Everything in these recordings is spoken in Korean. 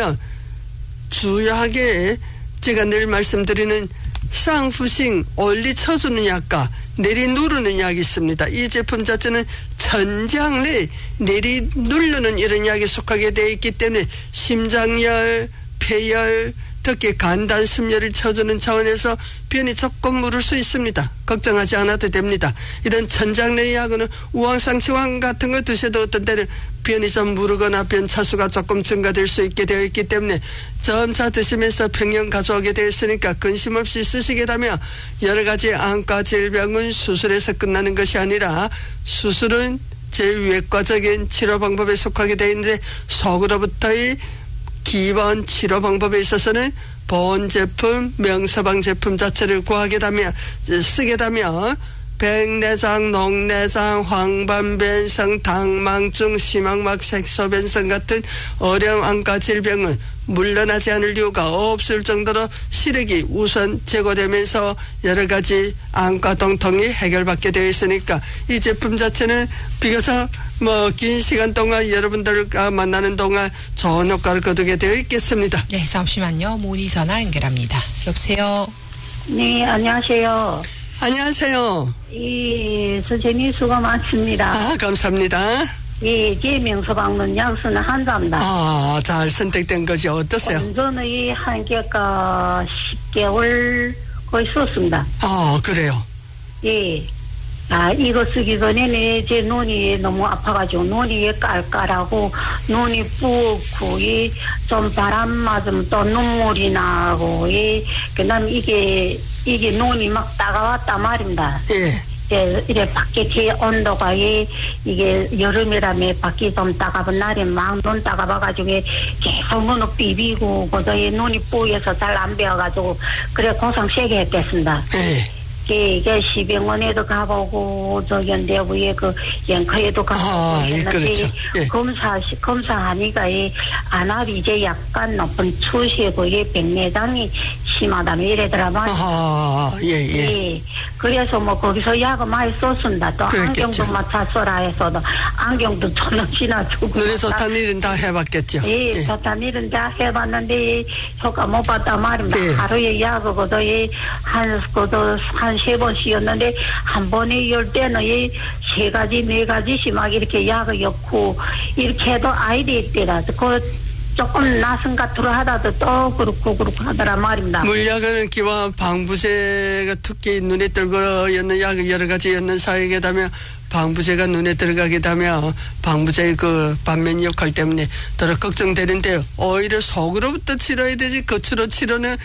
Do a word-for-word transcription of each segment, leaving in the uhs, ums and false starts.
되면 주요하게 제가 늘 말씀드리는 쌍푸싱 올리 쳐주는 약과 내리 누르는 약이 있습니다. 이 제품 자체는 천장내 내리 누르는 이런 약에 속하게 되어 있기 때문에 심장열, 폐열, 특히 간단 심혈을 쳐주는 차원에서 변이 조금 물을 수 있습니다. 걱정하지 않아도 됩니다. 이런 천장내 약은 우황상치황 같은 거 드셔도 어떤 때는 변이 좀 무르거나 변 차수가 조금 증가될 수 있게 되어 있기 때문에 점차 드시면서 평형 가져오게 되어 있으니까 근심 없이 쓰시게 되면 여러 가지 안과 질병은 수술에서 끝나는 것이 아니라 수술은 제일 외과적인 치료 방법에 속하게 되어 있는데 속으로부터의 기본 치료 방법에 있어서는 본 제품, 명서방 제품 자체를 구하게 되면, 쓰게 되면, 백내장, 녹내장, 황반변성, 당망증, 심황막 색소변성 같은 어려운 안과 질병은 물러나지 않을 이유가 없을 정도로 시력이 우선 제고되면서 여러 가지 안과 동통이 해결받게 되어 있으니까 이 제품 자체는 비교적 뭐 긴 시간 동안 여러분들과 만나는 동안 좋은 효과를 거두게 되어 있겠습니다. 네, 잠시만요. 모니 전화 연결합니다. 여보세요. 네, 안녕하세요. 안녕하세요. 이 선생님 수고 많습니다. 아, 감사합니다. 예, 제 명서방문 약수는 한자입니다. 아, 잘 선택된 거지. 어떠세요? 저는 이 한개가 십 개월 거의 썼습니다. 아, 그래요? 예. 아, 이거 쓰기 전에는 제 눈이 너무 아파가지고 눈이 깔깔하고 눈이 뿌옇고 이 좀 바람 맞으면 또 눈물이 나고 이 그다음 이게 이게 눈이 막 따가웠단 말입니다. 예. 이제 이래 밖에 제 온도가 이 이게 여름이라며 밖이 좀 따가운 날에 막 눈 따가워가지고 계속 눈을 비비고 그저에 눈이 뿌여서 잘 안 배워가지고 그래 고생 세게 했겠습니다. 예. 이게 시병원에도 가보고 저 연대부에 그 연커에도 가보고 아, 했는데 그렇죠. 예. 검사 검사하니까 이 안압이 이제 약간 높은 추세고 이게 백내장이 심하다며 이래더라고요. 아, 예, 예. 예. 그래서 뭐 거기서 약을 많이 썼습니다. 또 그랬겠죠. 안경도 맞춰서라 해서도 안경도 천원 지나주고 눈에 좋다는 일은 다 해봤겠죠. 예, 예. 좋다는 일은 다 해봤는데 효과 못 봤단 말입니다. 예. 하루에 약을 거도 한 거도 한 세 번 씌었는데 한 번에 열 때는 이 세 가지 네 가지씩 막 이렇게 약을 엮고 이렇게 해도 아이들이 있더라. 그 조금 나선 같으로 하다도 또 그렇고 그렇고 하더라 말입니다. 물약은 기와 방부제가 특히 눈에 들고 였는 약 여러 가지 였는 사이에 되면 방부제가 눈에 들어가게 되면 방부제의 그 반면 역할 때문에 더러 걱정되는데요. 오히려 속으로부터 치료해야 되지 겉으로 치료는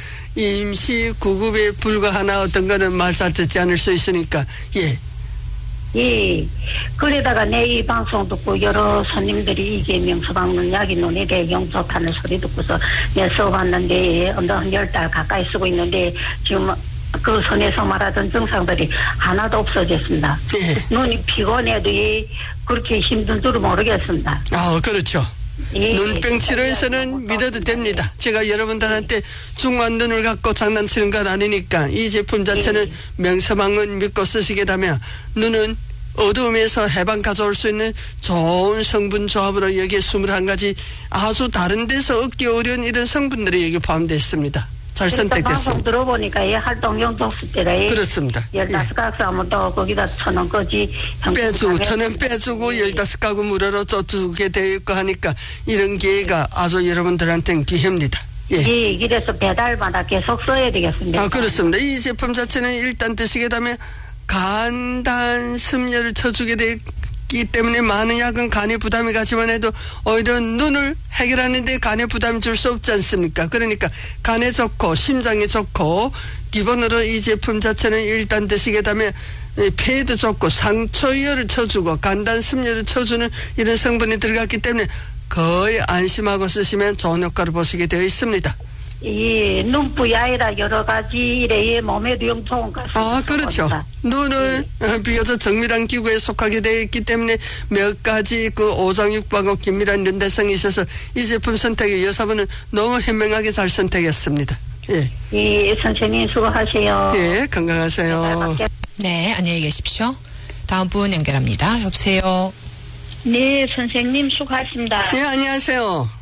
임시 구급에 불과하나 어떤 거는 말살 듣지 않을 수 있으니까 예. 예. 그러다가 내 이 방송 듣고 여러 손님들이 이게 명서방문 약이 눈에 대해 영 좋다는 소리 듣고서 내가 써봤는데 한 열 달 가까이 쓰고 있는데 지금 그 손에서 말하던 증상들이 하나도 없어졌습니다. 예. 눈이 피곤해도 그렇게 힘든 줄은 모르겠습니다. 아, 그렇죠. 예. 눈병 치료에서는 믿어도 됩니다. 제가 여러분들한테 중한 눈을 갖고 장난치는 건 아니니까 이 제품 자체는 예. 명서방은 믿고 쓰시게 되면 눈은 어두움에서 해방 가져올 수 있는 좋은 성분 조합으로 여기에 이십일 가지 아주 다른 데서 얻기 어려운 이런 성분들이 여기 포함되어 있습니다. 잘 선택됐습니다. 방송 들어보니까 이 활동용 독수대가 그렇습니다. 열다섯 가구 하면 또 거기다 천원 거지 빼주고 천원 빼주고 열다섯 가구 무료로 쫓주게 되어 있고 하니까 이런 기회가 아주 여러분들한테는 기회입니다. 예. 예, 이래서 배달마다 계속 써야 되겠습니다. 아, 그렇습니다. 이 제품 자체는 일단 드시게 되면 간단 심혈을 쳐주게 되기 때문에 많은 약은 간에 부담이 가지만 해도 오히려 눈을 해결하는데 간에 부담이 줄 수 없지 않습니까? 그러니까 간에 좋고 심장에 좋고 기본으로 이 제품 자체는 일단 드시게 되면 폐에도 좋고 상초열을 쳐주고 간단 심혈을 쳐주는 이런 성분이 들어갔기 때문에 거의 안심하고 쓰시면 좋은 효과를 보시게 되어 있습니다. 이 눈뿐이 아니라 여러 가지 이래 몸에도 영 좋은 것 같습니다. 아, 그렇죠. 눈은 네. 비교적 정밀한 기구에 속하게 되어 있기 때문에 몇 가지 그 오장육부하고 긴밀한 연대성이 있어서 이 제품 선택에 여사분은 너무 현명하게 잘 선택했습니다. 예. 예, 선생님 수고하세요. 예, 건강하세요. 네, 안녕히 계십시오. 다음 분 연결합니다. 여보세요. 네, 선생님 수고하십니다. 예, 안녕하세요.